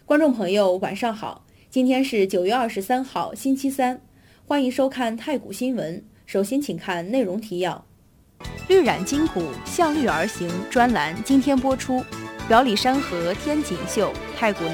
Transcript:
观众朋友，晚上好，今天是9月23号，星期三，欢迎收看太谷新闻。首先请看内容提要。绿染筋骨，向绿而行专栏今天播出。表里山河天锦绣，太谷